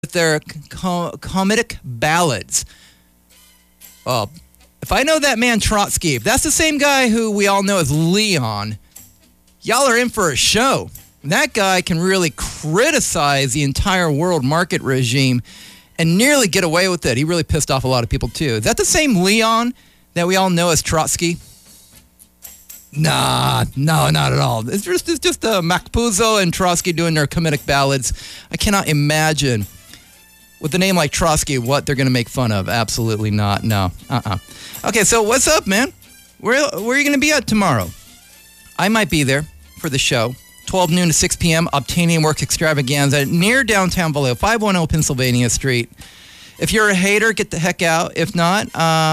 with their comedic ballads. If I know that man Trotsky, if that's the same guy who we all know as Leon, y'all are in for a show. That guy can really criticize the entire world market regime and nearly get away with it. He really pissed off a lot of people, too. Is that the same Leon that we all know as Trotsky? Nah, no, not at all. It's just Macpuzzo and Trotsky doing their comedic ballads. I cannot imagine, with a name like Trotsky, what they're going to make fun of. Absolutely not. No. Okay, so what's up, man? Where are you going to be at tomorrow? I might be there for the show. 12 noon to 6 p.m., Obtaining Work Extravaganza near downtown Vallejo, 510 Pennsylvania Street. If you're a hater, get the heck out. If not,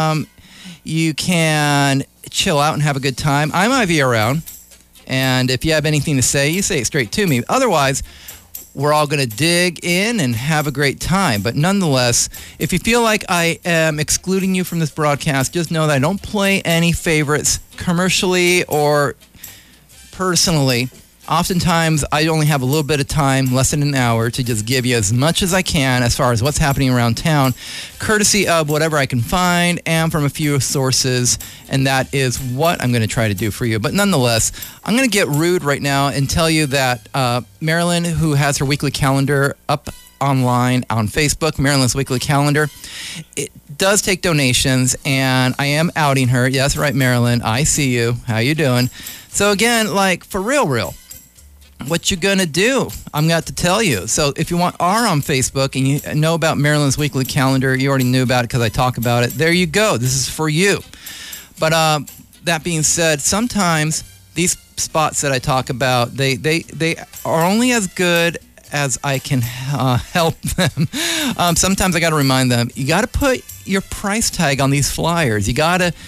you can chill out and have a good time. I might be around, and if you have anything to say, you say it straight to me. Otherwise, we're all going to dig in and have a great time. But nonetheless, if you feel like I am excluding you from this broadcast, just know that I don't play any favorites commercially or personally. Oftentimes, I only have a little bit of time, less than an hour, to just give you as much as I can as far as what's happening around town, courtesy of whatever I can find and from a few sources, and that is what I'm going to try to do for you. But nonetheless, I'm going to get rude right now and tell you that Marilyn, who has her weekly calendar up online on Facebook, Marilyn's Weekly Calendar, it does take donations, and I am outing her. Yes, right, Marilyn, I see you. How you doing? So again, like, for real, what you gonna do? I'm got to tell you. So if you are on Facebook and you know about Marilyn's Weekly Calendar, you already knew about it because I talk about it. There you go. This is for you. But that being said, sometimes these spots that I talk about, they are only as good as I can help them. Sometimes I got to remind them, you got to put your price tag on these flyers. You got to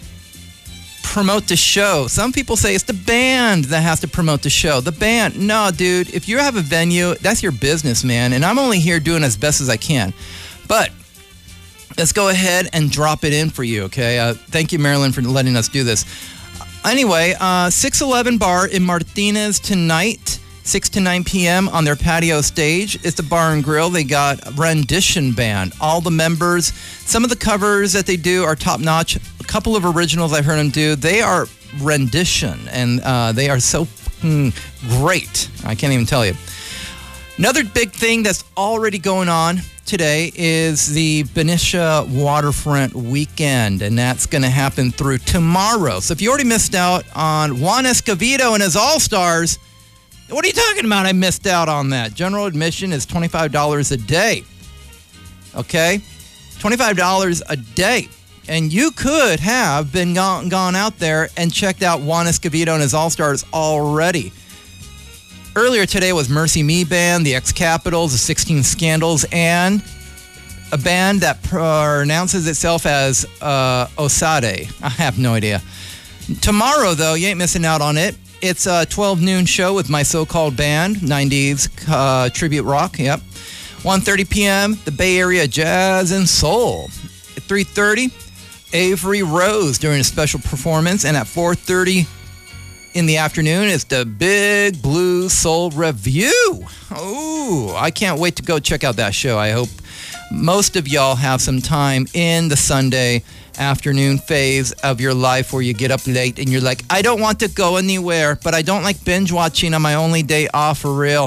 promote the show. Some people say it's the band that has to promote the show. The band. No, dude. If you have a venue, that's your business, man. And I'm only here doing as best as I can. But let's go ahead and drop it in for you, okay? Thank you, Marilyn, for letting us do this. Anyway, 611 Bar in Martinez tonight, 6 to 9 p.m. on their patio stage. It's the bar and grill. They got Rendition Band. All the members, some of the covers that they do are top-notch. A couple of originals I've heard them do. They are rendition, and they are so great. I can't even tell you. Another big thing that's already going on today is the Benicia Waterfront Weekend, and that's going to happen through tomorrow. So if you already missed out on Juan Escovedo and his All-Stars, what are you talking about? I missed out on that. General admission is $25 a day. Okay? $25 a day. And you could have been gone out there and checked out Juan Escovedo and his All-Stars already. Earlier today was Mercy Me Band, the X Capitals, the 16 Scandals, and a band that pronounces itself as Osade. I have no idea. Tomorrow, though, you ain't missing out on it. It's a 12 noon show with my so-called band, 90s tribute rock, yep. 1:30 p.m., the Bay Area Jazz and Soul. At 3:30, Avery Rose during a special performance, and at 4:30 in the afternoon, it's the Big Blue Soul Review. Oh, I can't wait to go check out that show. I hope most of y'all have some time in the Sunday afternoon phase of your life where you get up late and you're like, I don't want to go anywhere, but I don't like binge watching on my only day off for real.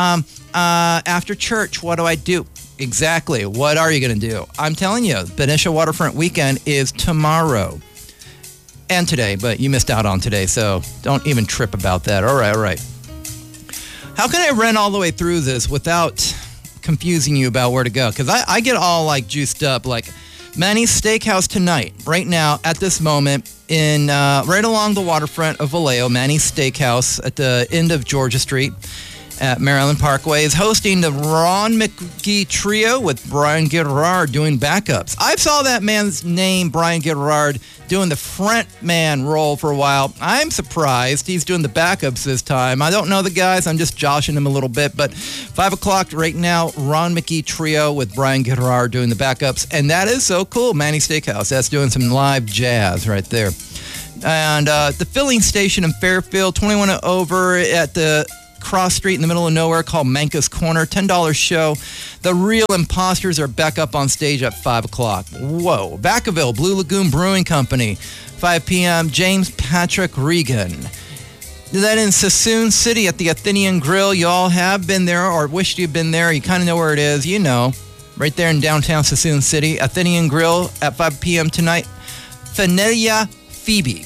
After church, what do I do? Exactly. What are you going to do? I'm telling you, Benicia Waterfront Weekend is tomorrow and today, but you missed out on today, so don't even trip about that. All right. How can I run all the way through this without confusing you about where to go? Because I get all like juiced up, like Manny's Steakhouse tonight, right now, at this moment, in right along the waterfront of Vallejo. Manny's Steakhouse at the end of Georgia Street at Maryland Parkway is hosting the Ron McGee Trio with Brian Gerard doing backups. I saw that man's name, Brian Gerard, doing the front man role for a while. I'm surprised he's doing the backups this time. I don't know the guys. I'm just joshing him a little bit. But 5 o'clock right now, Ron McGee Trio with Brian Gerard doing the backups. And that is so cool. Manny's Steakhouse. That's doing some live jazz right there. And the filling station in Fairfield, 21 and over at the cross street in the middle of nowhere called Manka's Corner. $10 show. The Real Imposters are back up on stage at 5 o'clock. Whoa. Vacaville, Blue Lagoon Brewing Company, 5 p.m. James Patrick Regan. Then in Sassoon City at the Athenian Grill, you all have been there or wished you'd been there. You kind of know where it is. You know, right there in downtown Sassoon City. Athenian Grill at 5 p.m. tonight. Fenella Phoebe.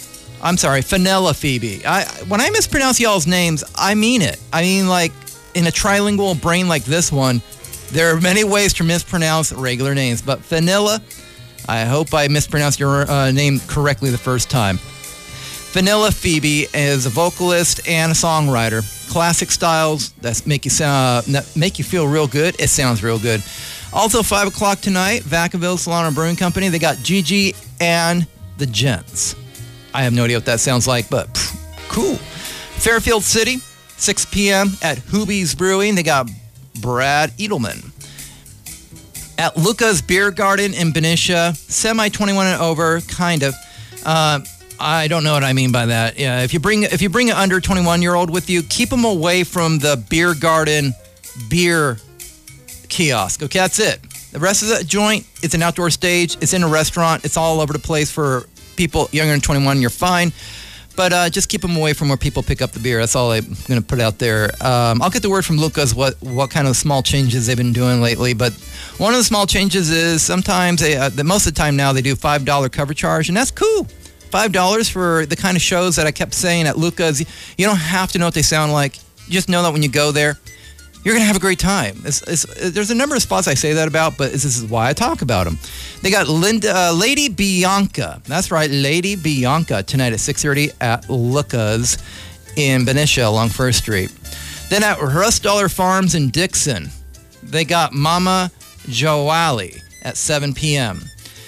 When I mispronounce y'all's names, I mean it. I mean, like, in a trilingual brain like this one, there are many ways to mispronounce regular names. But Fenella, I hope I mispronounced your name correctly the first time. Fenella Phoebe is a vocalist and a songwriter. Classic styles that make you feel real good. It sounds real good. Also, 5 o'clock tonight, Vacaville Solano Brewing Company. They got Gigi and the Gents. I have no idea what that sounds like, but cool. Fairfield City, 6 p.m. at Hoobies Brewing. They got Brad Edelman. At Luca's Beer Garden in Benicia, semi-21 and over, kind of. I don't know what I mean by that. Yeah, if you bring an under 21-year-old with you, keep them away from the Beer Garden beer kiosk. Okay, that's it. The rest of the joint, it's an outdoor stage. It's in a restaurant. It's all over the place for people younger than 21. You're fine. But just keep them away from where people pick up the beer. That's all I'm going to put out there. I'll get the word from Lucas what kind of small changes they've been doing lately. But one of the small changes is sometimes, most of the time now, they do $5 cover charge, and that's cool. $5 for the kind of shows that I kept saying at Lucas. You don't have to know what they sound like. You just know that when you go there, you're going to have a great time. There's a number of spots I say that about, but this is why I talk about them. They got Lady Bianca. That's right, Lady Bianca tonight at 6:30 at Lucas in Benicia along First Street. Then at Russ Dollar Farms in Dixon, they got Mama Joali at 7 p.m.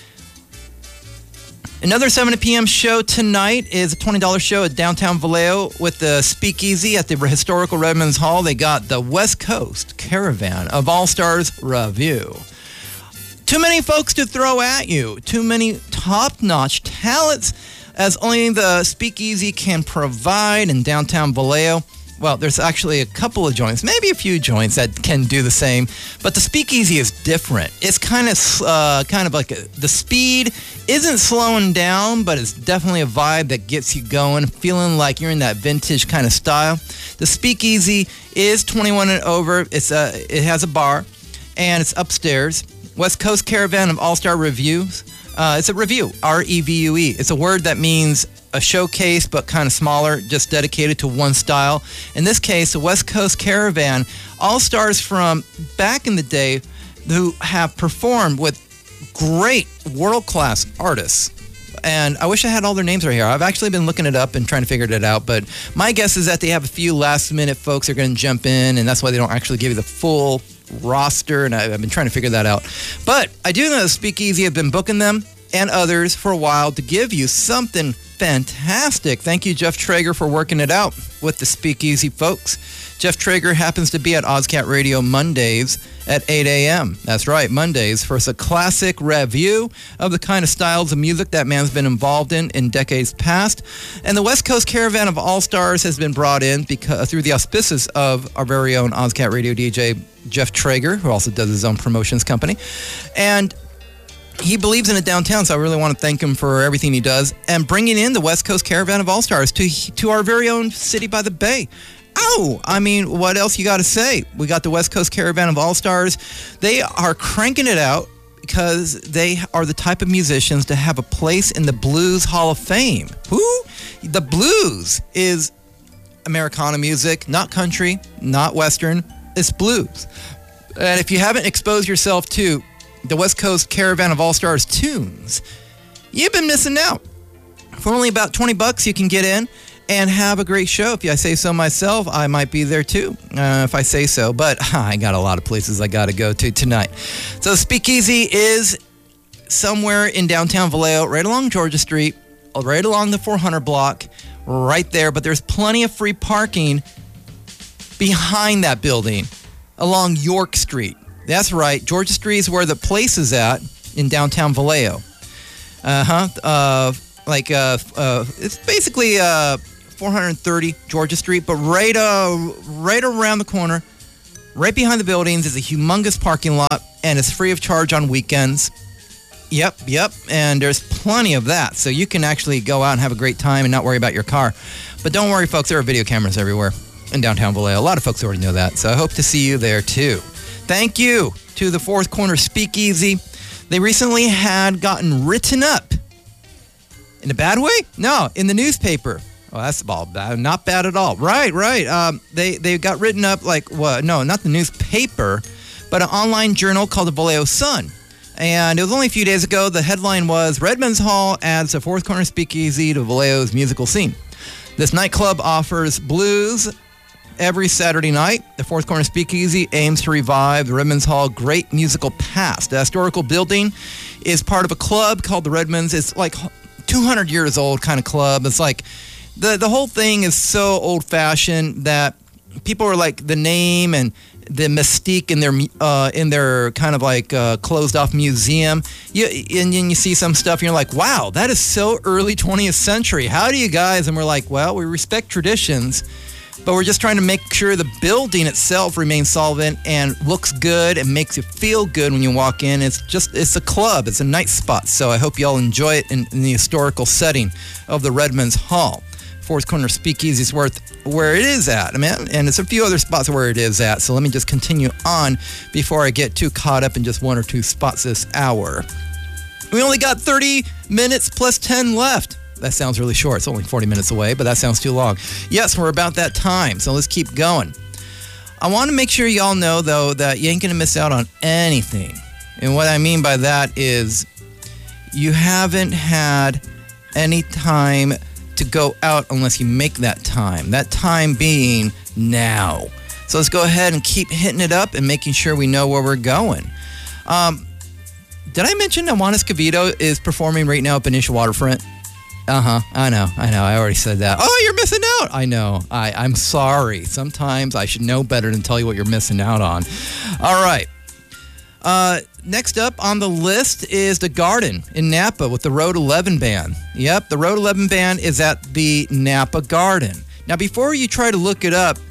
Another 7 p.m. show tonight is a $20 show at downtown Vallejo with the Speakeasy at the Historical Redlands Hall. They got the West Coast Caravan of All-Stars Review. Too many folks to throw at you. Too many top-notch talents as only the Speakeasy can provide in downtown Vallejo. Well, there's actually a couple of joints, maybe a few joints that can do the same, but the Speakeasy is different. It's kind of like the speed isn't slowing down, but it's definitely a vibe that gets you going, feeling like you're in that vintage kind of style. The Speakeasy is 21 and over. It has a bar, and it's upstairs. West Coast Caravan of All-Star Reviews. It's a review, R-E-V-U-E. It's a word that means a showcase, but kind of smaller, just dedicated to one style. In this case, the West Coast Caravan, all-stars from back in the day who have performed with great world-class artists. And I wish I had all their names right here. I've actually been looking it up and trying to figure it out, but my guess is that they have a few last-minute folks that are going to jump in, and that's why they don't actually give you the full roster, and I've been trying to figure that out. But I do know Speakeasy have been booking them and others for a while to give you something fantastic. Thank you, Jeff Traeger, for working it out with the Speakeasy folks. Jeff Traeger happens to be at Ozcat Radio Mondays at 8 a.m. That's right, Mondays, for a classic review of the kind of styles of music that man's been involved in decades past. And the West Coast Caravan of All-Stars has been brought in through the auspices of our very own Ozcat Radio DJ, Jeff Traeger, who also does his own promotions company. And he believes in it downtown, so I really want to thank him for everything he does and bringing in the West Coast Caravan of All-Stars to our very own city by the bay. Oh, I mean, what else you got to say? We got the West Coast Caravan of All-Stars. They are cranking it out because they are the type of musicians to have a place in the Blues Hall of Fame. Who? The blues is Americana music, not country, not Western. It's blues. And if you haven't exposed yourself to the West Coast Caravan of All-Stars tunes, you've been missing out. For only about $20, you can get in and have a great show. If I say so myself, I might be there too, if I say so. But I got a lot of places I got to go to tonight. So Speakeasy is somewhere in downtown Vallejo, right along Georgia Street, right along the 400 block, right there. But there's plenty of free parking behind that building along York Street. That's right. Georgia Street is where the place is at in downtown Vallejo. It's basically 430 Georgia Street, but right around the corner, right behind the buildings, is a humongous parking lot, and it's free of charge on weekends. Yep, and there's plenty of that, so you can actually go out and have a great time and not worry about your car. But don't worry, folks, there are video cameras everywhere in downtown Vallejo. A lot of folks already know that, so I hope to see you there too. Thank you to the Fourth Corner Speakeasy. They recently had gotten written up. In a bad way? No, in the newspaper. Oh, that's bad. Not bad at all. Right. They got written up like, what? No, not the newspaper, but an online journal called the Vallejo Sun. And it was only a few days ago. The headline was, Redmond's Hall adds a Fourth Corner Speakeasy to Vallejo's musical scene. This nightclub offers blues every Saturday night. The Fourth Corner Speakeasy aims to revive the Redmond's Hall great musical past. The historical building is part of a club called the Redmonds. It's like 200 years old kind of club. It's like the whole thing is so old-fashioned that people are like the name and the mystique in their kind of like closed-off museum. And then you see some stuff and you're like, wow, that is so early 20th century. How do you guys? And we're like, well, we respect traditions, but we're just trying to make sure the building itself remains solvent and looks good and makes you feel good when you walk in. It's a club. It's a night spot. So I hope you all enjoy it in the historical setting of the Redmonds Hall. Fourth Corner Speakeasy is where it is at, man. And there's a few other spots where it is at. So let me just continue on before I get too caught up in just one or two spots this hour. We only got 30 minutes plus 10 left. That sounds really short. It's only 40 minutes away, but that sounds too long. Yes, we're about that time, so let's keep going. I want to make sure y'all know, though, that you ain't going to miss out on anything. And what I mean by that is you haven't had any time to go out unless you make that time. That time being now. So let's go ahead and keep hitting it up and making sure we know where we're going. Did I mention that Juan Escovedo is performing right now at Benicia Waterfront? I know. I already said that. Oh, you're missing out. I know. I'm sorry. Sometimes I should know better than tell you what you're missing out on. All right. Next up on the list is the Garden in Napa with the Road 11 Band. Yep, the Road 11 Band is at the Napa Garden. Now, before you try to look it up,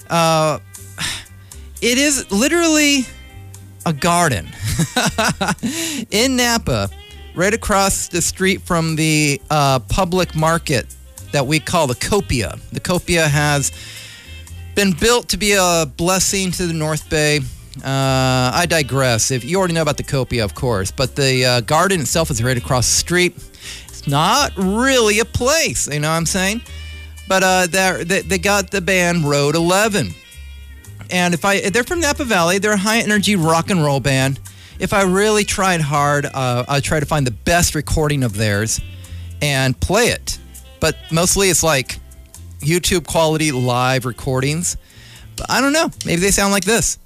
it is literally a garden in Napa, right across the street from the public market that we call the Copia. The Copia has been built to be a blessing to the North Bay. I digress. If you already know about the Copia, of course, but the garden itself is right across the street. It's not really a place, you know what I'm saying? But they got the band Road 11. And they're from Napa Valley. They're a high-energy rock and roll band. If I really tried hard, I'd try to find the best recording of theirs and play it. But mostly it's like YouTube quality live recordings. But I don't know. Maybe they sound like this.